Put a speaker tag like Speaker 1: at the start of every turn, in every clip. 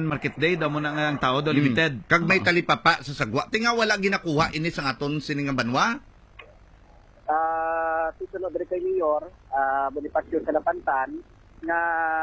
Speaker 1: market day daw mo na nga ang tao daw limited.
Speaker 2: Kag may talipapa sa sagwa. Tinga wala ginakuha ini sa aton sining nga banwa.
Speaker 3: Susunod rin kay Mayor, Bonifacio Calapantan, nga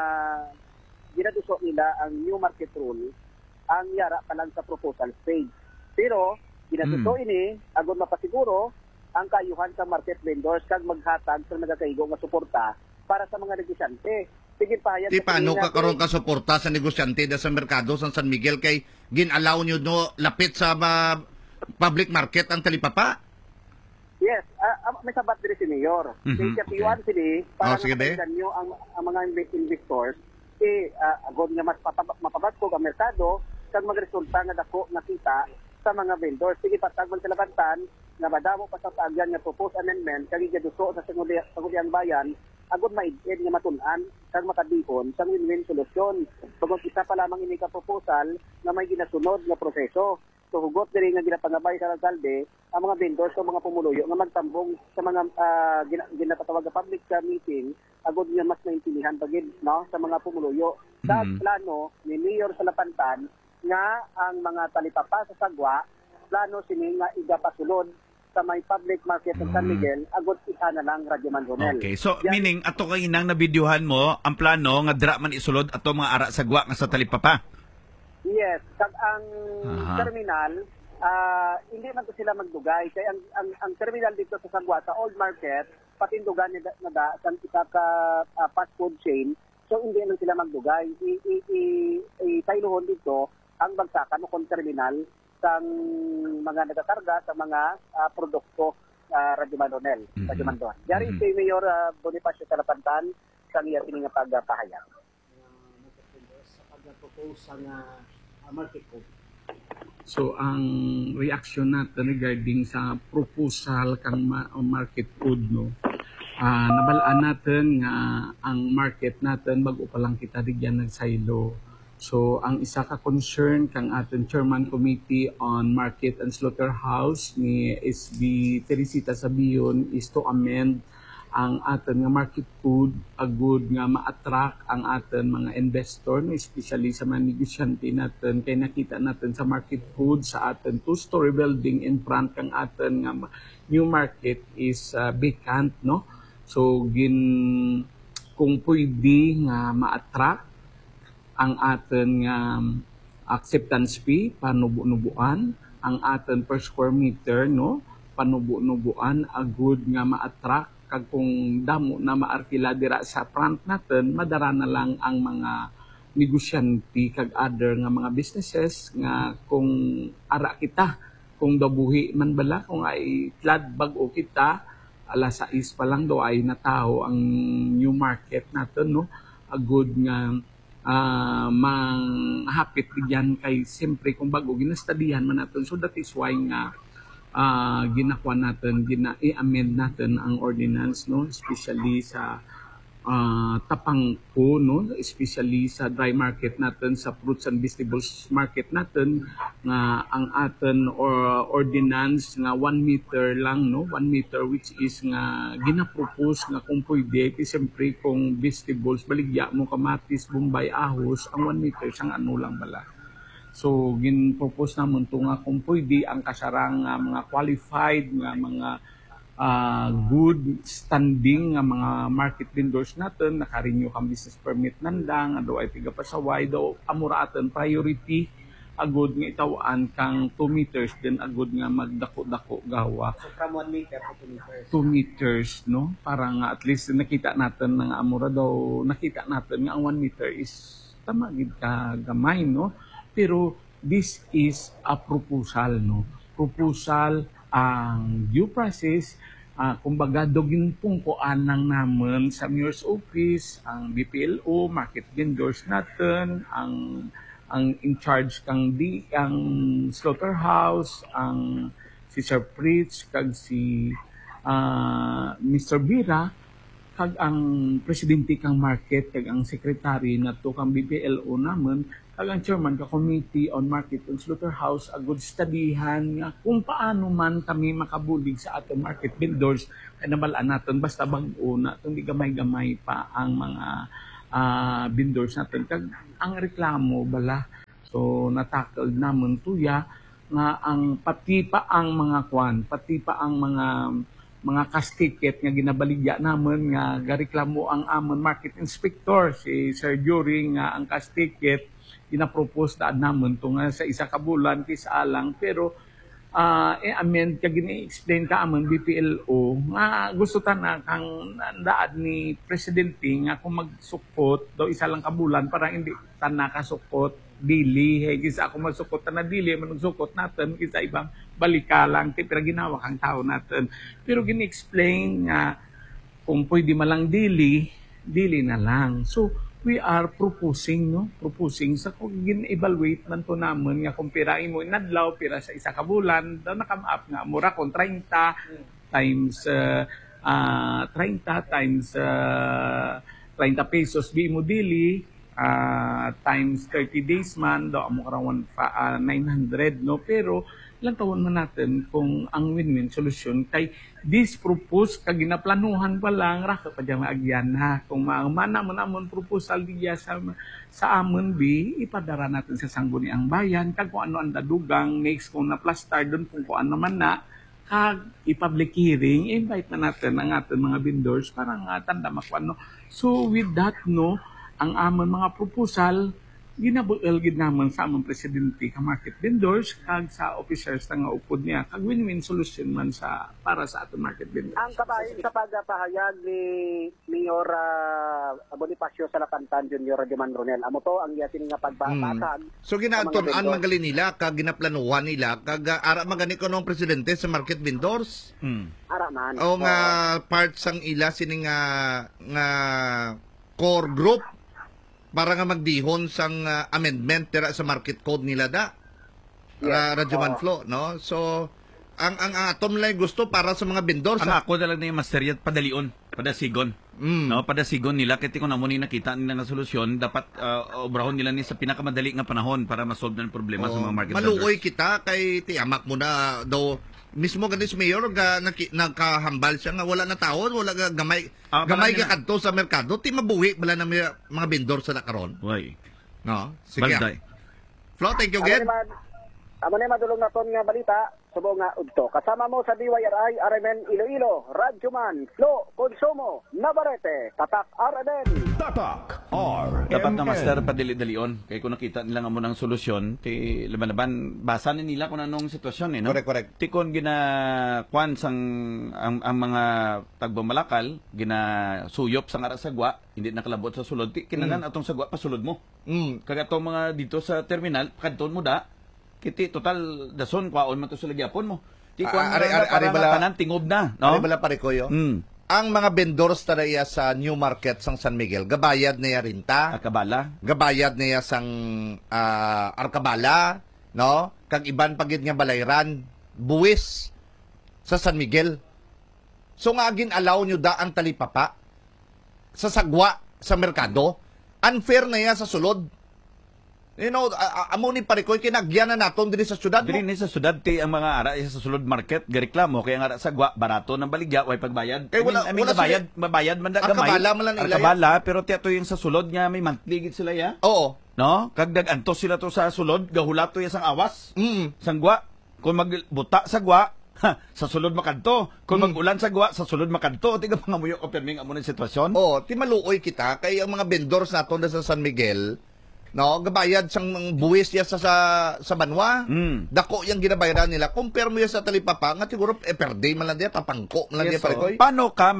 Speaker 3: ginaduso nila ang new market rule ang yara pa lang sa proposal stage. Pero, ginaduso ini, agon mapasiguro, ang kayuhan sa market vendors kag maghatag sa nagakaigo nga suporta para sa mga negosyante. Sige pa,
Speaker 2: Di paano ka karon ka suporta sa negosyante da sa merkado sa San Miguel kay gin-allow nyo no lapit sa public market ang talipapa?
Speaker 3: Yes, may sabat din si Mayor. Kaya tiyuan sila para mapagitan nyo ang mga investors agon nga mas mapabasko ang merkado kag magresulta nga dako nakita sa mga vendors. Sige patagman sa labantan nga madamo pa sa taagyan nga proposed amendment kag igaduso sa sanguliang bayan agud maid-ed nga matun-an kag makadipon sa win-win solusyon. Pagod isa pa lamang ini ka proposal nga may ginasunod nga proseso. So hugot diri nga ginapangabay sa alkalde ang mga vendors o mga pumuluyo nga magtambong sa mga ginapatawag nga public meeting agud nga mas naintindihan pagid no sa mga pumuluyo. Sa plano ni Mayor Salapantan nga ang mga talipapa sa sagwa plano sini nga igapasulod sa may public market ng San Miguel agud isa na lang Radyo Manronel.
Speaker 1: Okay. So meaning ato kay nang nabidyohan mo ang plano nga dira man isulod ato mga ara sagwa nga sa talipapa.
Speaker 3: Yes, kag ang terminal hindi man to sila magdugay kay ang terminal dito sa Sagwa sa Old Market patindugan ni da sa ka fast food chain, so hindi man sila magdugay. Tayluhon dito ang bagsakan o terminal sang mga nagakarga sa mga produkto Radyo Manronel, Radyo Mandon. Yari si Mayor Bonifacio Calapantan sa iya tining pagpahayag.
Speaker 4: Sa pagpropose nga market code.
Speaker 5: So ang reaction natin regarding sa proposal kang market code no, nabalaan natin nga ang market natin bago pa lang kita digyan nagsaylo. So ang isa ka concern kang aton Chairman Committee on Market and Slaughterhouse ni SB Teresita Sabion is to amend ang aton nga market code agud nga ma-attract ang aton mga investor, no, especially sa mga negosyante natin kay nakita natin sa market code sa aton two-story building in front kang aton nga new market is vacant no. So kung pwede nga ma-attract ang aton nga acceptance fee panubo-nubuan ang aton per square meter no panubo-nubuan agud nga ma-attract kag kung damo na maarkila dira sa front natin, madara na lang ang mga negosyante kag other nga mga businesses nga kung ara kita, kung dabuhi man bala, kung ay tlad bag-o kita, alas 6 pa lang do ay natao ang new market natin, no? Agud nga manghapit diyan kay siyempre kung bago ginastadihan man natin. So that is why nga ginakuha natin, i-amend natin ang ordinance, no, especially sa Tapangco, no, especially sa dry market natin, sa fruits and vegetables market natin, nga ang atin ordinance nga 1 meter lang, no, 1 meter which is nga ginapropose nga kung pwede, kasi siyempre kung vegetables, baligya mo kamatis, bombay, ahos, ang 1 meter siyang ano lang bala. So, gin-propose naman ito nga kung pwede ang kasarang mga qualified, nga mga good standing nga mga market vendors natin, nakarenew kang business permit nandang, ado ay tigapasaway, daw amura atin priority, agud nga itawaan kang 2 meters, then agud nga magdako-dako gawa.
Speaker 4: So, from 1 meter to 2 meters.
Speaker 5: 2 meters, no? Para nga at least nakita natin nga amura daw, nakita natin nga ang 1 meter is tamagid ka gamay, no? Pero this is a proposal, no? Proposal ang due process, kumbaga dogin pong kuanang naman sa Mayor's Office, ang BPLO, market vendors natin, ang in charge kang ang slaughterhouse, ang si Sir Fritz, kag si Mr. Bira, kag ang presidente kang market, kag ang secretary na to kang BPLO naman, kag ang chairman ka Committee on Market and Slaughterhouse, agud studihan nga kung paano man kami makabulig sa ating market vendors, ay nabalaan natin basta bag-o na itong di gamay-gamay pa ang mga vendors natin. Kag ang reklamo bala So natakal naman tuya nga ang pati pa ang mga kwan, pati pa ang mga cash ticket nga ginabaligya naman nga gareklamo ang amon market inspector si Sir Jury nga ang cash ticket ginapropose daan naman to nga sa isa ka bulan kisa alang pero amend kag gini-explain ka amon BPLO nga gusto ta na kang daan ni presidente nga kung magsukot daw isa lang ka bulan para hindi ta nakasukot dili kisa ako magsukot ta na dili man sukot natin kisa ibang balika lang pero ginawa kang tao natin pero gini-explain nga kung pwede malang dili na lang so we are proposing sa kung gin-evaluate man to namon nga kung pirain mo inadlaw pira sa isa ka bulan daw nakam-up nga mura kung 30 times 30 times 30 pesos di mo dili times 30 days man daw amo karon 900 no pero ilang taon man natin kung ang win-win solution kay this propose kag ginaplanuhan pa lang ra pa diyan maagyan ha kung mana man amon proposal diya sa amon bi ipadara natin sa sangguniang bayan kag kung ano ang dadugang next kung na plaster doon kung ano man na kag i-public hearing invite na natin ang ating mga vendors para nga tanda makuano so with that no ang amon mga proposal ginabuel gid naman sa among presidente ka market vendors kag sa officers nga upod niya kag win-win solution man sa para sa ato market vendors.
Speaker 3: Ang kabahin sa pagpahayag ni Mayor Bonifacio Salacantan Jr. Roman Ronel amo to ang iya nga pagbabasag.
Speaker 2: So ginaadton-an magali nila kag ginaplanuhan nila kag ara magani ko nung presidente sa market vendors.
Speaker 3: Ara man.
Speaker 2: O nga part sang ila sini nga core group para nga magdihon sang amendment tira sa market code nila da. Radyo Manflo, no? So ang atom lang gusto para sa mga vendor
Speaker 1: Ang ako na lang na yung masteryat padalion, padasigon. No, padasigon nila kiti ko na muna nakita nila nga solusyon, dapat obrahon nila ni sa pinakamadali nga panahon para ma-solve na problema sa mga market
Speaker 2: maluoy
Speaker 1: vendors.
Speaker 2: kita kay tiamak mo na daw mismo ganis mayor nagkahambal siya nga wala na taon, wala ga gamay ka kadto sa merkado, ti mabuhi bala na mga vendor sa nakaron.
Speaker 1: Way.
Speaker 2: No, sige.
Speaker 1: Balday.
Speaker 2: Flo, thank you again.
Speaker 3: Amo na madulong na ton nga balita subo nga udto. Kasama mo sa DYRI RMN Iloilo, Radyoman, Flo, Consumo, Navarrete, Tatak RMN.
Speaker 6: Tatak RMN.
Speaker 1: Dapat na master padili-dalion kay kung nakita nila nga mo ng solusyon, ti laban-laban basa na nila kung anong sitwasyon no.
Speaker 2: Correct.
Speaker 1: Ti kon gina-kwan sang ang mga tagbumalakal, gina-suyop sang ara sagwa, hindi nakalabot sa sulod, ti kinahanglan atong sagwa pasulod mo. Kag atong mga dito sa terminal, kadton mo da kiti total dason kwaon man to sa lagyapon mo. Ti kwan ari bala tanan tingob na, no?
Speaker 2: Ari bala pare koyo. Ang mga vendors taraya sa New Market sang San Miguel, gabayad niya rinta.
Speaker 1: Akabala.
Speaker 2: Gabayad niya sang Arkabala, no? Kag iban pagid nga balayran, buwis sa San Miguel. So nga gin-allow nyo da ang talipapa sa sagwa sa merkado. Unfair na ya sa sulod. You know, amo ni parikoy kinagyan na naton diri sa syudad mo.
Speaker 1: Diri ni sa syudad ti ang mga ara sa sulod market gareklamo kay ang ara sa gwa barato ng baligya way pagbayad.
Speaker 2: Kay wala
Speaker 1: mabayad man da gamay.
Speaker 2: Arkabala man lang ila.
Speaker 1: Arkabala pero ti ato yung sa sulod nga may monthly gid sila ya.
Speaker 2: Oo.
Speaker 1: No? Kag dag-antos sila to sa sulod, gahulat to ya sang awas. Sang gwa. Kung magbuta sa gwa, sa sulod makadto. Kung magulan sa gwa, sa sulod makadto. Tiga pangamuyo ko perming amo ng sitwasyon.
Speaker 2: Oo, ti maluoy kita kay ang mga vendors naton sa San Miguel. No, gabayad sang buwis ya sa banwa. Dako yang ginabayaran nila. Compare mo ya sa talipapa nga siguro per day man lang dia papangko man lang dia pare koy.
Speaker 1: Paano ka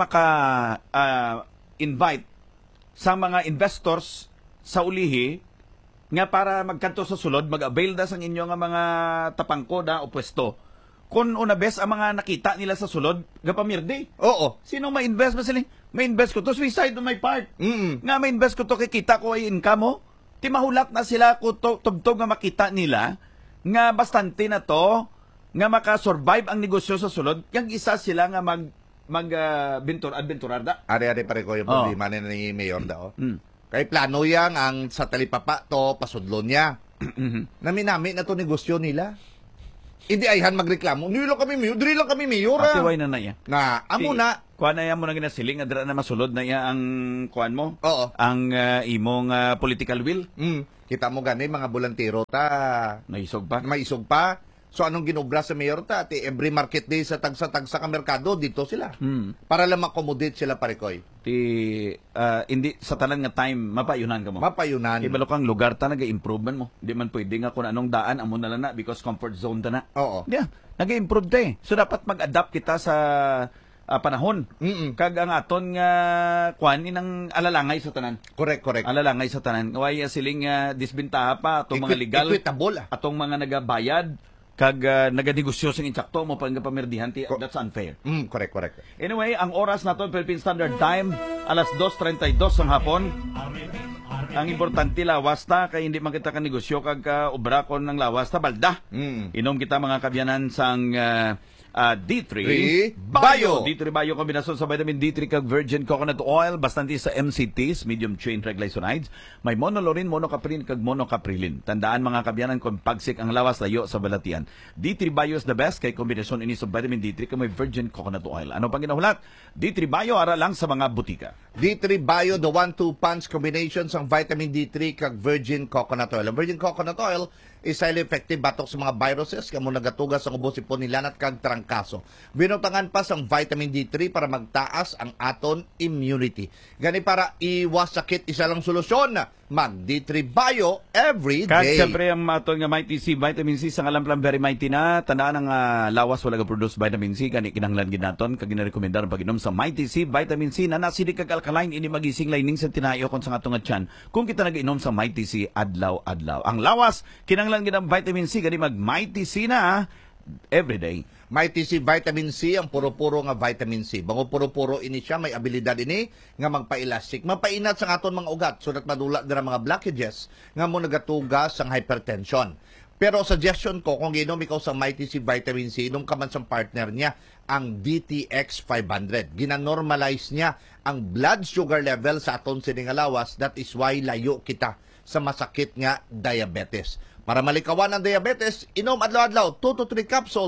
Speaker 1: invite sa mga investors sa ulihi nga para magkanto sa sulod, mag-avail da sang inyo nga mga tapangko da o pwesto. Kung una bes ang mga nakita nila sa sulod, gapamirdi.
Speaker 2: Oo.
Speaker 1: Sino ma-invest ba sila? Ma-invest ko to, suicide on my part. Nga ma-invest ko to, kikita ko ay income mo. Ti mahulak na sila kung tugtog nga makita nila nga bastante na to nga makasurvive ang negosyo sa sulod yang isa sila nga adventurar da.
Speaker 2: Ari pare ko yung problema ni Mayor da. Kay plano yang ang sa talipapa to pasudlon niya. Nami na to negosyo nila. Hindi ayhan magreklamo. Diri lang kami mayor.
Speaker 1: Ati way na yan.
Speaker 2: Na amo na
Speaker 1: kuan na yan mo na ginasiling adra na masulod na iya ang kuan mo.
Speaker 2: Oo.
Speaker 1: Ang imong political will.
Speaker 2: Kita mo gani mga bolantero ta
Speaker 1: Naisog pa.
Speaker 2: maisog pa. So anong ginobra sa mayor ta? Ti every market day sa tagsa-tagsa ka merkado dito sila. Para lang ma-accommodate sila parikoy.
Speaker 1: Hindi sa tanan nga time mapayunan ka mo.
Speaker 2: Mapayunan.
Speaker 1: Ibalo kang lugar ta nag-improvement mo. Di man pwede nga kung anong daan amo na lang na because comfort zone ta na.
Speaker 2: Oo.
Speaker 1: Yeah, nag-improve ta eh. So dapat mag-adapt kita sa panahon. Kag ang aton nga kwan inang alalangay sa tanan.
Speaker 2: Correct.
Speaker 1: Alalangay sa tanan. Way siling disbintaha pa atong mga legal,
Speaker 2: Equitable.
Speaker 1: atong mga nagabayad kag naganegosyo sa insakto mo pa nga pamirdihan ti that's unfair.
Speaker 2: Correct.
Speaker 1: Anyway, ang oras naton Philippine Standard Time alas 2:32 ng hapon. Ang importante lawas ta kay hindi man kita ka negosyo kag obra kon ng lawas ta balda. Inom kita mga kabyanan sang D3
Speaker 2: Bio.
Speaker 1: D3 Bio kombinasyon sa vitamin D3 kag virgin coconut oil bastante sa MCTs, medium chain triglycerides, may monolaurin, monocaprilin kag monocaprilin. Tandaan mga kabyanan kung pagsik ang lawas layo sa balatian. D3 Bio is the best kay kombinasyon ini sa vitamin D3 kag may virgin coconut oil. Ano pang ginahulat? D3 Bio ara lang sa mga butika.
Speaker 2: D3 Bio, the 1-2 punch combination sang vitamin D3 kag virgin coconut oil. Ang virgin coconut oil is highly effective batok sa mga viruses kamo nagatugas ang ubos ipon nilanat kag trangkaso. Binutangan pa sang vitamin D3 para magtaas ang aton immunity. Gani para iwas sakit isa lang solusyon. Mag D3 Bio every
Speaker 1: Kag
Speaker 2: day.
Speaker 1: siyempre ang aton nga Mighty C, vitamin C sa ngalan very mighty na. Tandaan ang lawas wala ga produce vitamin C kani kinahanglan gid naton kag ginarekomendar ang pag-inom sa Mighty C vitamin C na acidic kag alkaline ini magising lining sa tinayo kon sa atong tiyan. Kung kita nag-inom sa Mighty C adlaw-adlaw. Ang lawas kinahanglan gid ang vitamin C kani mag Mighty C na every day.
Speaker 2: Mighty C vitamin C ang puro-puro nga vitamin C. Bango puro-puro ini siya may abilidad ini nga magpa-elastic, mapainat sa aton mga ugat so that madula dira mga blockages nga mo nagatugas sang hypertension. Pero suggestion ko kung ginom ikaw sa Mighty C vitamin C, inom ka man sa partner niya ang DTX 500. Gina-normalize niya ang blood sugar level sa aton sining lawas. That is why layo kita sa masakit nga diabetes. Para malikawan ang diabetes, inom adlaw-adlaw 2 to 3 capsule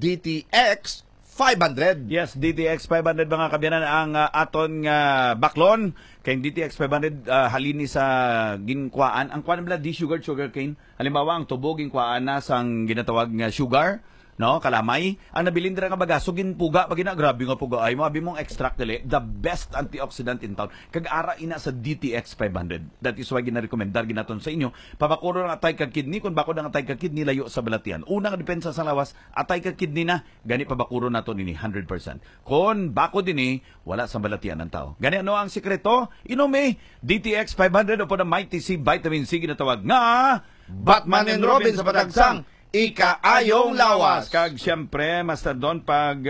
Speaker 2: DTX 500.
Speaker 1: Yes, DTX 500 mga kabyanan ang aton nga baklon kay DTX 500 halini sa ginkwaan. Ang kuan bala di sugar cane. Halimbawa ang tubo ginkwaan na sang ginatawag nga sugar, no, kalamay. Ang nabilin dira nga bagaso ginpuga pag grabe nga puga ay mabi mong extract dili the best antioxidant in town. Kag ara ina sa DTX 500. That is why gina-recommendar ginaton sa inyo. Papakuro ang atay kag kidney kun bako ang atay kag kidney layo sa balatian. Unang depensa sa lawas, atay kag kidney na gani pabakuro naton ini 100%. Kun bako dinhi wala sa balatian ng tao. Gani ano ang sikreto? Inom DTX 500 upon ang Mighty C vitamin C ginatawag nga
Speaker 2: Batman and Robin sa patagsang ikaayong lawas.
Speaker 1: Kag siyempre, Master Don, pag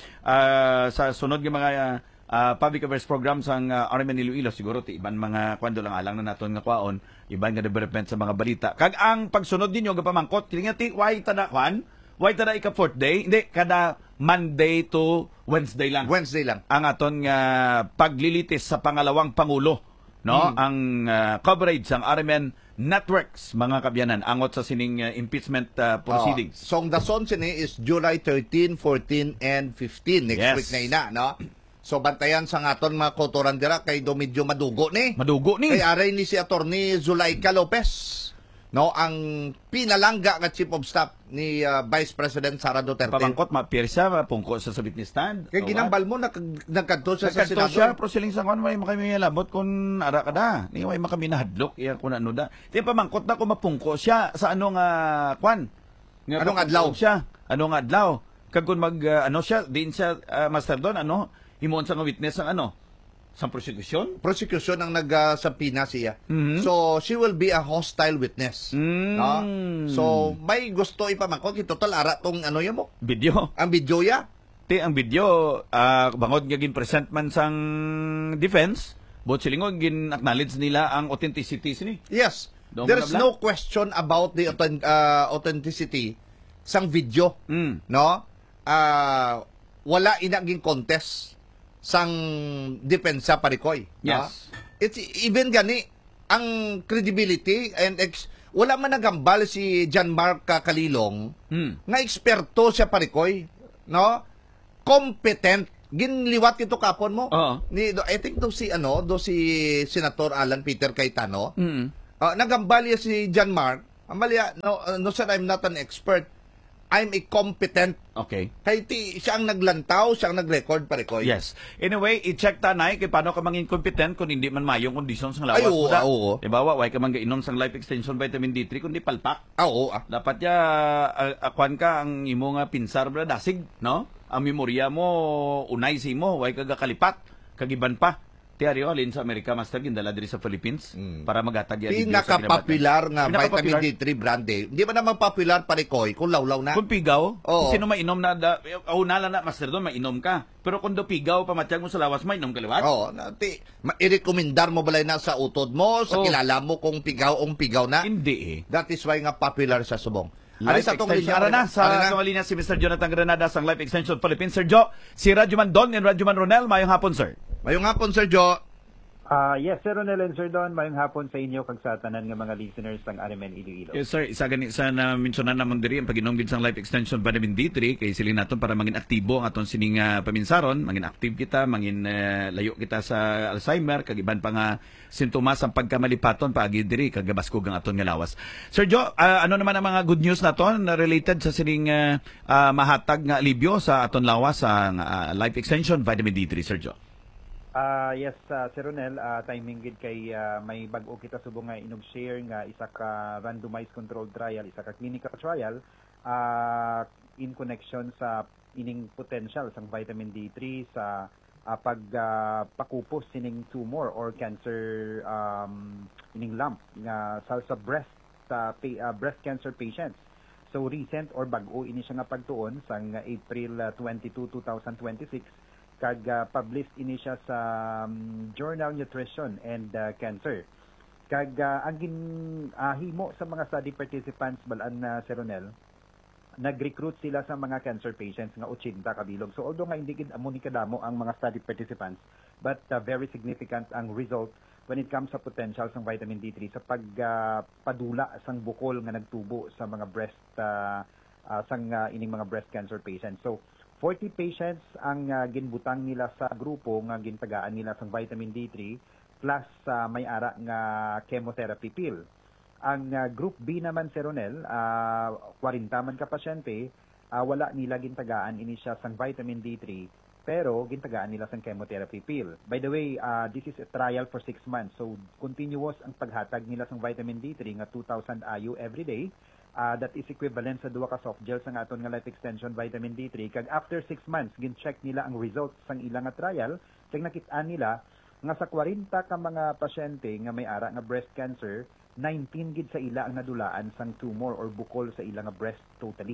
Speaker 1: sa sunod ng mga public affairs programs ang RMN Iloilo, siguro ti iban mga kwando lang alang na naton nga kwaon, iban nga development sa mga balita. Kag ang pagsunod ninyo gapamangkot, kilinga ti why tada kwan? Why tada ika fourth day? Hindi kada Monday to Wednesday lang.
Speaker 2: Wednesday lang.
Speaker 1: Ang aton nga paglilitis sa pangalawang pangulo, no? Ang coverage ng RMN Networks, mga kabyanan, angot sa sining impeachment proceedings.
Speaker 2: So, ang dason sini is July 13, 14, and 15. Next
Speaker 1: Yes.
Speaker 2: week na ina, no? So, bantayan sa ngaton mga kotoran dira kay do medyo madugo ni.
Speaker 1: Madugo ni.
Speaker 2: Kay aray ni si Attorney Zulaika Lopez, no? Ang pinalangga nga Chief of Staff ni Vice President Sara Duterte.
Speaker 1: Pamangkot, ma-appear siya, mapungko sa witness stand.
Speaker 2: Kay ginambal mo, nagkadto siya sa
Speaker 1: Nagkanto
Speaker 2: Senado.
Speaker 1: siya, pero siling sa kwan, may makami labot kung ara ka da. Ni may makami nahadlok, iya kung ano da. Di pamangkot na kung mapungko siya sa ano nga kwan. Nga
Speaker 2: Anong
Speaker 1: mapungko
Speaker 2: adlaw?
Speaker 1: Siya. Anong adlaw? Kag kung ano siya, din siya, Master Don, himoon sa nga witness ang sa prosecution?
Speaker 2: Prosecution ang nagsampina siya. So, she will be a hostile witness. No? So, may gusto ipamangkot. Total, ara tong ano yan mo?
Speaker 1: Video.
Speaker 2: Ang video ya?
Speaker 1: Ang video, bangod nga gin-present man sang defense, but silingon gin-acknowledge nila ang authenticity ni.
Speaker 2: Yes. There's no question about the authenticity sang video. No? Wala inaging contest sang depensa parikoy.
Speaker 1: Yes.
Speaker 2: It's even gani ang credibility and wala man nagambal si John Mark Kalilong nga eksperto siya parikoy, no? Competent ginliwat ito kapon mo.
Speaker 1: Oo.
Speaker 2: I think do si Senator Alan Peter Cayetano. Nagambalya si John Mark. Amalya, no sir, I'm not an expert. I'm a competent.
Speaker 1: Okay.
Speaker 2: Kay siya ang naglantaw, siya ang nag-record parekoy.
Speaker 1: Yes. Anyway, i-check tanay kay paano ka mangin competent kung hindi man mayong conditions ng lawas
Speaker 2: Ay, oo,
Speaker 1: mo da.
Speaker 2: oo.
Speaker 1: Diba, why ka man gainom sang life extension vitamin D3 kundi palpak.
Speaker 2: Oo.
Speaker 1: Dapat ya akuan ka ang imo nga pinsar bra dasig, no? Ang memorya mo unay si mo, why ka gakalipat, kagiban pa. Tiaryo alin sa Amerika Master gindala diri sa Philippines para magatag ya
Speaker 2: Pinaka-popular nga vitamin D3 brande. Hindi ba naman popular parekoy kung lawlaw na?
Speaker 1: Kung pigaw,
Speaker 2: Oo.
Speaker 1: sino mainom na una na Master doon mainom ka. Pero kung do pigaw pamatyag mo sa lawas mainom ka liwat.
Speaker 2: Oo, i-rekomendar mo balay na sa utod mo, sa kilala mo kung pigaw na?
Speaker 1: Hindi eh.
Speaker 2: That is why nga popular sa subong.
Speaker 1: Life extension. Ara na, sa linya si Mr. Jonathan Granada sa Life Extension Philippines. Sir Jo, si Radyoman Don and Radyoman Ronel, mayong hapon, sir.
Speaker 2: Mayong hapon, Sir Jo.
Speaker 7: Yes, Sir Ronel and Sir Don, mayong hapon sa inyo kag sa tanan nga mga listeners ng RMN Iloilo.
Speaker 1: Yes, sir. Isa gani sa na-mentionan namon diri ang pag-inom gid sang Life Extension Vitamin D3 kay silin naton para mangin aktibo ang aton sining paminsaron, mangin active kita, mangin layo kita sa Alzheimer, kag iban pa nga sintomas ang pagkamalipaton paagi diri kag gabaskog ang aton nga lawas. Sir Jo, ano naman ang mga good news naton na related sa sining mahatag nga alibyo sa aton lawas sa Life Extension Vitamin D3, Sir Jo?
Speaker 7: Yes, Sir Ronel, timing gid kay may bag-o kita subong nga inog-share nga isa ka randomized controlled trial, isa ka clinical trial in connection sa ining potential sang vitamin D3 sa pagpakupos sining tumor or cancer ining lump nga sa breast breast cancer patients. So recent or bag-o ini siya nga pagtuon sang April 22, 2026 kag published ini siya sa Journal Nutrition and Cancer. Kag ang himo sa mga study participants balaan na Sir Ronel, nag-recruit sila sa mga cancer patients nga 80 kabilog. So although nga hindi gid amo ni kadamo ang mga study participants, but very significant ang result when it comes sa potential sang vitamin D3 sa pagpadula sang bukol nga nagtubo sa mga breast sang ining mga breast cancer patients. So 40 patients ang ginbutang nila sa grupo nga gintagaan nila sang vitamin D3 plus may ara nga chemotherapy pill. Ang group B naman, Sir Ronel, 40 man ka pasyente, wala nila gintagaan ini siya sang vitamin D3 pero gintagaan nila sang chemotherapy pill. By the way, this is a trial for 6 months. So continuous ang paghatag nila sang vitamin D3 nga 2,000 IU every day. That is equivalent sa 2 ka soft gels ang aton nga Life Extension Vitamin D3 kag after 6 months gin-check nila ang results sang ilang nga trial kag nakit-an nila nga sa 40 ka mga pasyente nga may ara nga breast cancer 19 gid sa ila ang nadulaan sang tumor or bukol sa ilang nga breast totally.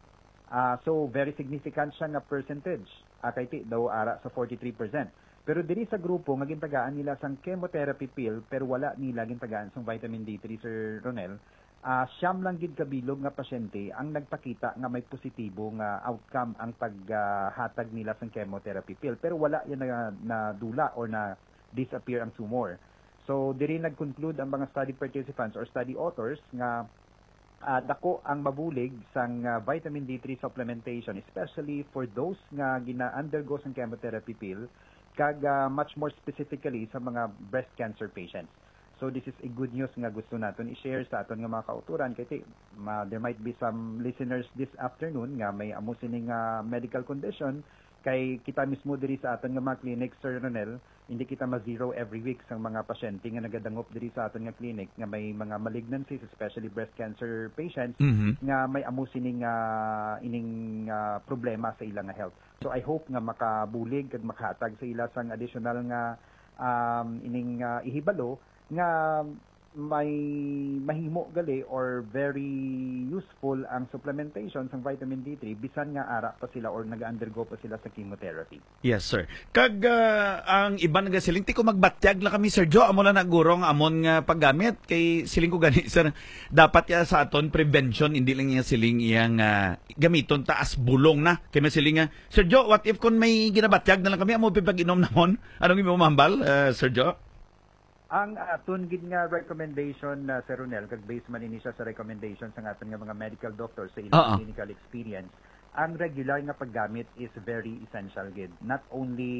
Speaker 7: So very significant siya nga percentage. Kay ti daw ara sa 43%. Pero diri sa grupo nga gintagaan nila sang chemotherapy pill pero wala nila gintagaan sang vitamin D3, Sir Ronel. Siyam lang gid kabilog nga pasyente ang nagpakita nga may positibo nga outcome ang paghatag nila sa chemotherapy pill pero wala yan na dula or na disappear ang tumor. So diri nag-conclude ang mga study participants or study authors nga dako ang mabulig sang vitamin D3 supplementation especially for those nga gina-undergo sang chemotherapy pill kag much more specifically sa mga breast cancer patients. So this is a good news nga gusto naton i-share sa aton nga mga kauturan kay there might be some listeners this afternoon nga may amo sining medical condition kay kita mismo diri sa aton nga mga clinic, Sir Ronel, hindi kita ma-zero every week sang mga pasyente nga nagadangop diri sa aton nga clinic nga may mga malignancies especially breast cancer patients nga may amo sining ining problema sa ilang nga health. So I hope nga makabulig kag makahatag sa ila sang additional nga ining ihibalo nga may mahimo gali or very useful ang supplementation ng vitamin D3 bisan nga ara pa sila or nag-undergo pa sila sa chemotherapy.
Speaker 1: Yes, sir. Kag ang iban nga siling ti ko magbatyag la kami, Sir Jo, amo na nagurong amon nga paggamit kay siling ko gani, sir. Dapat ya sa aton prevention hindi lang niya siling iyang gamiton taas bulong na. Kay masiling nga, Sir Jo, what if kun may ginabatyag na lang kami amo pipag-inom namon? Anong imo mahambal, Sir Jo?
Speaker 7: Ang aton gid nga recommendation na Sir Ronel kag based man ini siya sa recommendation sa aton nga mga medical doctors sa ilang clinical experience, ang regular nga paggamit is very essential gid. Not only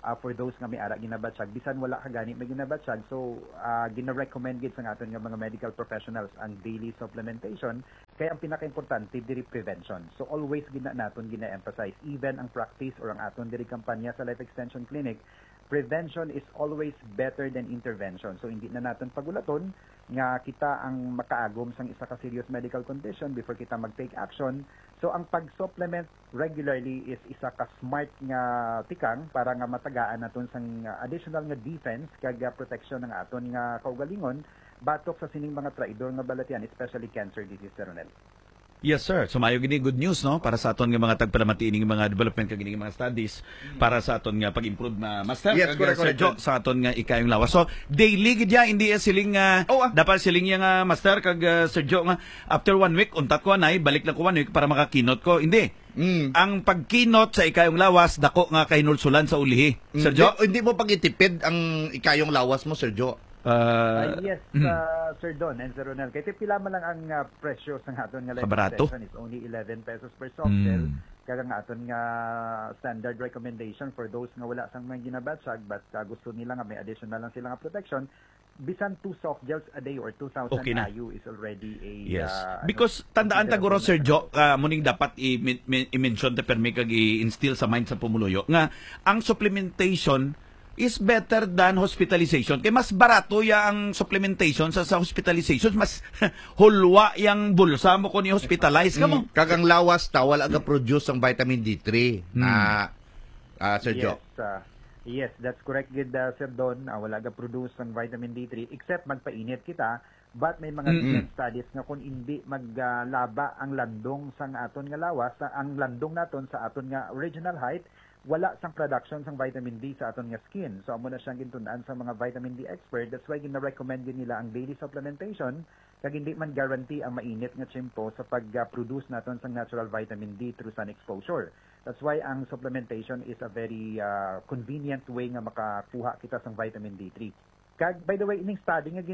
Speaker 7: for those nga may ara ginabatsyag bisan wala ka gani may ginabatsyag, so gina-recommend gid sa aton nga mga medical professionals ang daily supplementation, kaya ang pinaka-importante diri prevention. So always naton gina-emphasize even ang practice or ang aton diri kampanya sa Life Extension Clinic, prevention is always better than intervention. So hindi na natin pagulaton nga kita ang makaagom sang isa ka serious medical condition before kita mag-take action. So ang pag-supplement regularly is isa ka smart nga tikang para nga matagaan naton sang additional nga defense kag protection ng aton nga kaugalingon batok sa sining mga traidor nga balatian, especially cancer disease, Ronel.
Speaker 1: Yes, sir. So, mayo gini good news, no? Para sa aton nga mga tagpalamati ining mga development kag ining mga studies para sa aton nga pag-improve na master.
Speaker 2: Yes, correct,
Speaker 1: Sir Jo, sa aton nga ikayong lawas. So, daily gid ya, hindi siling dapat siling nga master kag Sir Jo nga after 1 week untat ko anay balik lang ko 1 week para makakinot ko. Hindi. Ang pagkinot sa ikayong lawas dako nga kahinulsulan sa ulihi. Sir Jo,
Speaker 2: Hindi mo pagitipid ang ikayong lawas mo, Sir Jo.
Speaker 7: Yes, Sir Don and Sir Ronel. Kaya pila man lang ang presyo sa aton nga life
Speaker 1: Kabarato.
Speaker 7: extension is only 11 pesos per soft gel. Kaya nga aton nga standard recommendation for those nga wala sang mga ginabatsag but gusto nila nga may additional lang sila nga protection, bisan 2 soft gels a day or 2,000
Speaker 1: Okay na.
Speaker 7: IU is already a
Speaker 1: yes. Because tandaan taguro Sir Jo, muning dapat i-mention ta permi kag i-instill sa mind sa pumuluyo nga ang supplementation is better than hospitalization. Kaya mas barato ya ang supplementation sa hospitalization. Mas hulwa yung bulsa mo kung i-hospitalize ka mo.
Speaker 2: Kagang lawas ta, wala ga produce ang vitamin D3 na Sir Jo.
Speaker 7: Yes, that's correct, good, Sir Don. Wala ga produce ang vitamin D3 except magpainit kita. But may mga studies nga kung hindi maglaba ang landong sang aton nga lawas, ang landong naton sa aton nga original height, wala sang production sang vitamin D sa aton nga skin. So amo na siyang gintunaan sa mga vitamin D expert. That's why gina-recommend din nila ang daily supplementation kag hindi man guarantee ang mainit nga tiyempo sa pag-produce naton sang natural vitamin D through sun exposure. That's why ang supplementation is a very convenient way nga makakuha kita sang vitamin D3. Kag by the way, ining study nga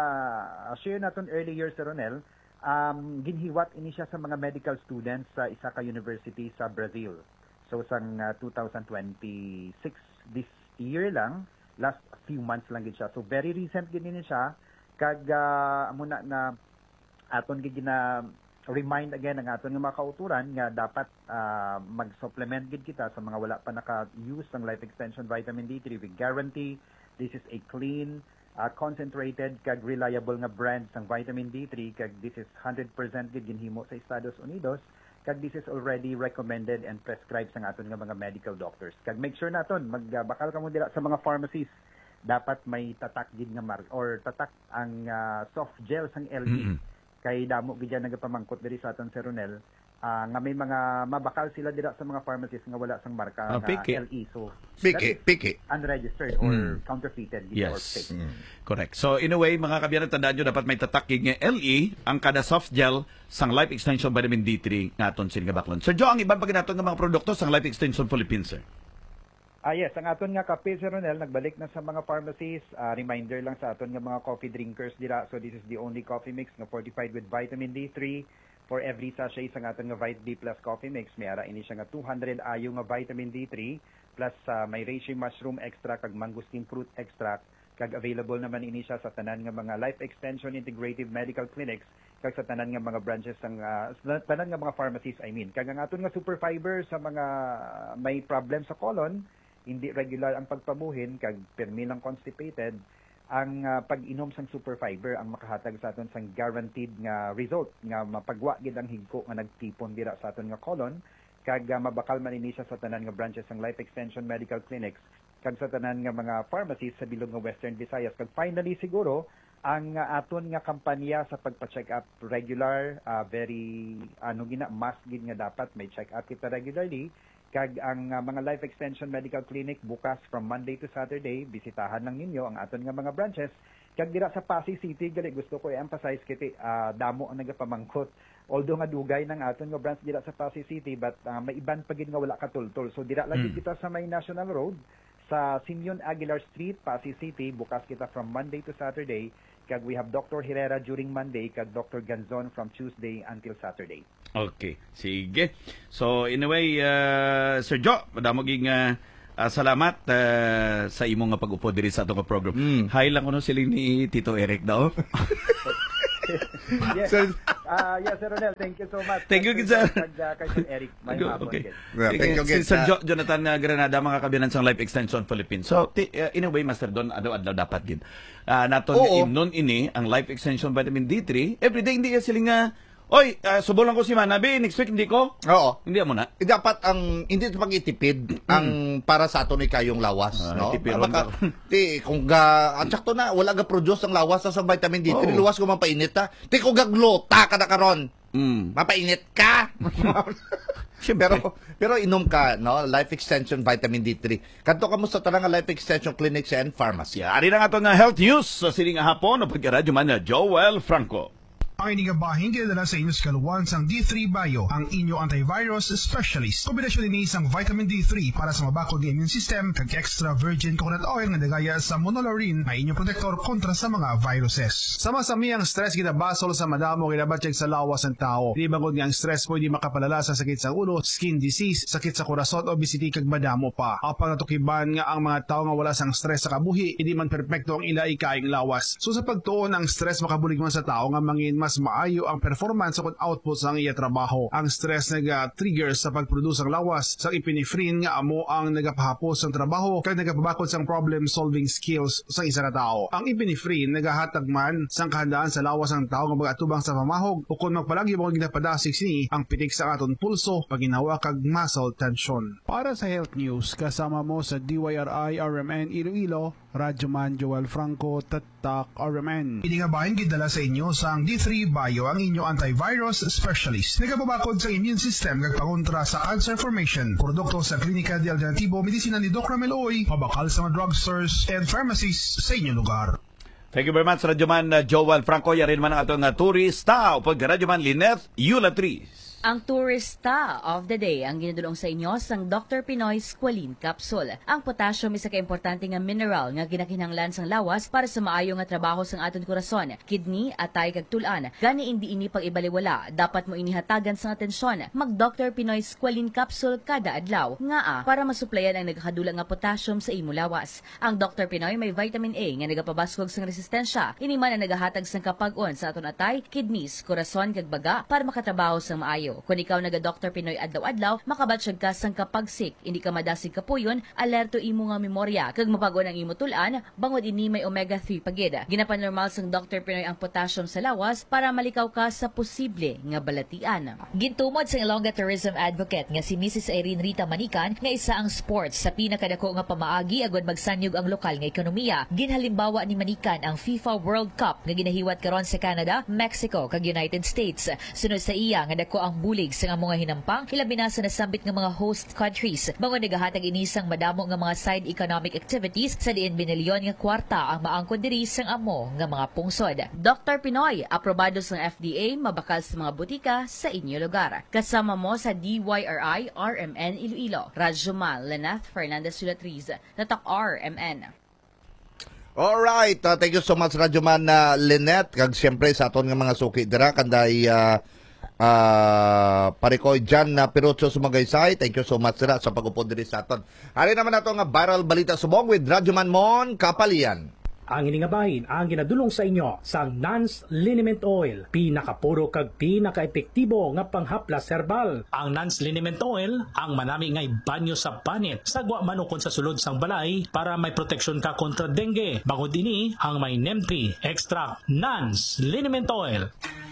Speaker 7: share naton earlier sa Ronel, ginhiwat ini siya sa mga medical students sa isa ka university sa Brazil. So, sang 2026, this year lang, last few months lang gid siya. So, very recent gid ni siya. Kag, muna na aton gid na remind again ang aton nga mga kauturan nga dapat mag-supplement gid kita sa mga wala pa naka-use ng Life Extension Vitamin D3. We guarantee this is a clean, concentrated, kag reliable nga brand ng vitamin D3. Kag this is 100% gid ginhimo sa Estados Unidos. Kag this is already recommended and prescribed sa aton nga mga medical doctors. Kag make sure naton magbakal kamo dira sa mga pharmacies, dapat may tatak gid nga or tatak ang soft gel sang LE. Kay damo gid yan nagapamangkot diri sa aton Sir Ronel, nga may mga mabakal sila dira sa mga pharmacies nga wala sang marka nga LE. So
Speaker 2: Piki.
Speaker 7: Unregistered or counterfeited or fake.
Speaker 1: Correct. So in a way, mga kabiyanan, tandaan nyo, dapat may tatakig nga LE ang kada soft gel sang Life Extension Vitamin D3 nga aton sin baklon. Sir Jo, ang ibang paginaton nga mga produkto sang Life Extension Philippines, sir.
Speaker 7: Yes, ang aton nga kape, Sir Ronel, nagbalik na sa mga pharmacies. Reminder lang sa aton nga mga coffee drinkers dira. So this is the only coffee mix nga fortified with vitamin D3. For every sachet sa aton nga Vit D Plus coffee mix, may ara ini siya nga 200 IU nga vitamin D3 plus may reishi mushroom extract kag mangosteen fruit extract. Kag available naman ini siya sa tanan nga mga Life Extension Integrative Medical Clinics kag sa tanan nga mga branches sang tanan nga mga pharmacies, I mean. Kag ang aton nga super fiber sa mga may problem sa colon, hindi regular ang pagpamuhin kag permi lang constipated, ang pag-inom sang super fiber ang makahatag sa aton sang guaranteed nga result nga mapagwa gid ang higko nga nagtipon dira sa aton nga colon kag mabakal man ini siya sa tanan nga branches sang Life Extension Medical Clinics kag sa tanan nga mga pharmacies sa bilog nga Western Visayas. Kag finally siguro ang aton nga kampanya sa pagpa-check up regular, very must gid nga dapat may check up kita regularly. Kag ang mga Life Extension Medical Clinic bukas from Monday to Saturday, bisitahan lang ninyo ang aton nga mga branches. Kag dira sa Pasig City, gali gusto ko i-emphasize kiti damo ang nagapamangkot. Although nga dugay ng aton nga branch dira sa Pasig City, but may iban pagid nga wala katultol. So dira lagi kita sa may National Road sa Simeon Aguilar Street, Pasig City, bukas kita from Monday to Saturday. Kag we have Dr. Herrera during Monday, kag Dr. Ganzon from Tuesday until Saturday.
Speaker 1: Okay, sige. So in a way, Sir Jo, madamo ging Salamat sa imong nga pag-upo diri sa atong program. Hi lang kuno sila ni Tito Eric daw.
Speaker 7: Yes. Yes, Sir Ronel, thank you so much.
Speaker 1: Thank you, sir.
Speaker 7: Kay Sir Eric, may hapon.
Speaker 1: Okay.
Speaker 2: Thank you,
Speaker 1: Si Sir Jonathan Granada, mga kabinan sa Life Extension Philippines. So, in a way, Master Don, adlaw dapat gid. Naton imnon ini ang Life Extension Vitamin D3. Everyday hindi sila nga, oy, subo lang ko si Manabi, next week hindi ko.
Speaker 2: Oo.
Speaker 1: Hindi mo na.
Speaker 2: Dapat ang hindi ito pag-itipid ang para sa ato ni kayong lawas, no?
Speaker 1: Tipiron
Speaker 2: Baka, kung ang sakto na wala ga produce ang lawas sa vitamin D3, luwas ko mapainit ta. Kung gaglota ka na karon. Mapainit ka. pero inom ka, no? Life Extension Vitamin D3. Kadto ka mo sa tanang Life Extension Clinics and Pharmacy.
Speaker 1: Ari na nga ito nga health news sa siling hapon o pagkaradyo man na Joel Franco.
Speaker 8: Ang inigabahin kinadala sa inyong kaluwan sang D3 Bio, ang inyo antivirus specialist. Kombinasyon ini isang vitamin D3 para sa mabakod ng immune system kag extra virgin coconut oil nga nagaya sa monolaurin na inyong protektor kontra sa mga viruses. Sama-sami ang stress ginabasol sa madamo ginabatsyag sa lawas ng tao. Di bangod nga ang stress pwede makapalala sa sakit sa ulo, skin disease, sakit sa corazon, obesity kag madamo pa. Apang natukiban nga ang mga tao nga wala sang stress sa kabuhi, hindi man perpekto ang ila ikaing lawas. So sa pagtuon ang stress makabulig man sa tao nga mangin mas maayo ang performance o output sa iya trabaho. Ang stress nag-trigger sa pagproduce ang lawas sa epinephrine nga amo ang nagapahapos sa trabaho kag nagapabakod sa problem-solving skills sa isa ka tao. Ang epinephrine nagahatag man sa kahandaan sa lawas ng tao nga magatubang sa pamahog o kung magpalagi mo ginapadasig sini ang pitik sa aton pulso paginawa kag muscle tension. Para sa health news, kasama mo sa DYRI RMN Iloilo, Radyoman Joel Franco, Tatak RMN. Inigabahin gidala sa inyo sa ang D3 Bio, ang inyo antivirus specialist. Nagapabakod sa immune system kagpangontra sa cancer formation. Produkto sa Klinika de Alternativo Medisina ni Doc Ramel Oy, mabakal sa mga drugstores and pharmacies sa inyong lugar.
Speaker 1: Thank you very much, Radyoman Joel Franco. Yarin man ang atong turista o pag-Radyoman Lynette Eulatriz.
Speaker 9: Ang Tourista of the Day ang ginadulong sa inyo sang Dr. Pinoy Squalene Capsule. Ang potassium isa ka importante nga mineral nga ginakinahanglan sang lawas para sa maayo nga trabaho sang aton korason, kidney, atay kag tulan. Gani hindi ini pag-ibaliwala, dapat mo inihatagan sang atensyon. Mag Dr. Pinoy Squalene Capsule kada adlaw nga para masuplayan ang nagakadulang nga potassium sa imo lawas. Ang Dr. Pinoy may vitamin A nga nagapabaskog sang resistensya. Ini man ang nagahatag sang kapag-on sa aton atay, kidneys, korason kag baga para makatrabaho sang maayo. Kung ikaw naga-Dr. Pinoy adlaw-adlaw, makabatsyag ka sang kapagsik, hindi ka madasig kapuyon, alerto imo nga memorya, kag mapagon ang imo tulan, bangod ini may omega-3 pagid. Ginapan normal sang Dr. Pinoy ang potassium sa lawas para malikaw ka sa posible nga balatian. Gintumod sang Ilongga Tourism Advocate nga si Mrs. Irene Rita Manikan nga isa ang sports sa pinakadako nga pamaagi agod magsanyog ang lokal nga ekonomiya. Ginhalimbawa ni Manikan ang FIFA World Cup nga ginahiwat karon sa Canada, Mexico kag United States. Sunod sa iya nga dako ang bulig sa nga mga hinampang, hilabi na sa nasambit nga mga host countries. Bangon nagahatag inisang madamo nga mga side economic activities sa diin binilyon nga kwarta ang maangkon diri sang amo nga mga pungsod. Dr. Pinoy, aprobado sa FDA, mabakal sa mga butika sa inyo lugar. Kasama mo sa DYRI RMN Iloilo. Radyoman Lynette Fernandez Eulatriz, Tatak RMN.
Speaker 2: Alright, thank you so much Radyoman Lynette, kag siyempre sa aton nga mga suki dira kanday parikoy dyan na Pirocho Sumagaysay. Thank you so much sila sa pag-upod diri sa aton. Hari naman nato nga viral balita subong with Radyoman Mon Kapalian.
Speaker 10: Ang iningabahin ang ginadulong sa inyo sa Nance Liniment Oil, pinakapuro kag pinakaepektibo nga panghaplas herbal. Ang Nance Liniment Oil ang manami ngay banyo sa panit, sagwa manukon sa sulod sang balay para may proteksyon ka kontra dengue. Bangod ini ang may NEM3 extract Nance Liniment Oil.